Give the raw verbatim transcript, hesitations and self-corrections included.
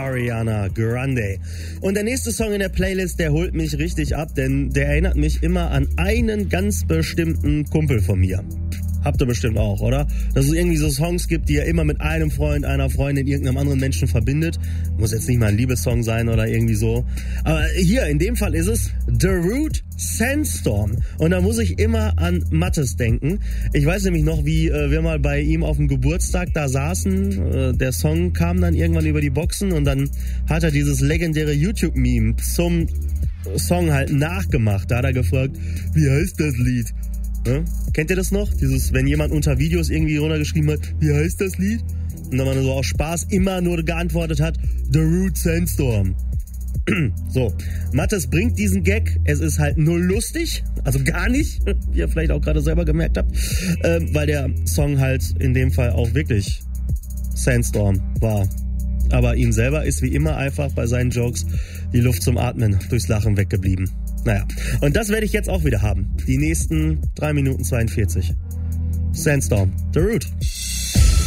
Ariana Grande. Und der nächste Song in der Playlist, der holt mich richtig ab, denn der erinnert mich immer an einen ganz bestimmten Kumpel von mir. Habt ihr bestimmt auch, oder? Dass es irgendwie so Songs gibt, die ihr immer mit einem Freund, einer Freundin, irgendeinem anderen Menschen verbindet. Muss jetzt nicht mal ein Liebessong sein oder irgendwie so. Aber hier, in dem Fall ist es The Root, Sandstorm. Und da muss ich immer an Mattes denken. Ich weiß nämlich noch, wie äh, wir mal bei ihm auf dem Geburtstag da saßen. Äh, der Song kam dann irgendwann über die Boxen und dann hat er dieses legendäre YouTube-Meme zum Song halt nachgemacht. Da hat er gefragt, wie heißt das Lied? Ja? Kennt ihr das noch? Dieses, wenn jemand unter Videos irgendwie runtergeschrieben hat, wie heißt das Lied? Und dann man so aus Spaß immer nur geantwortet hat, The Root Sandstorm. So, Mattes bringt diesen Gag, es ist halt null lustig, also gar nicht, wie ihr vielleicht auch gerade selber gemerkt habt, ähm, weil der Song halt in dem Fall auch wirklich Sandstorm war. Aber ihm selber ist wie immer einfach bei seinen Jokes die Luft zum Atmen durchs Lachen weggeblieben. Naja, und das werde ich jetzt auch wieder haben. Die nächsten drei Minuten zweiundvierzig. Sandstorm, The Root.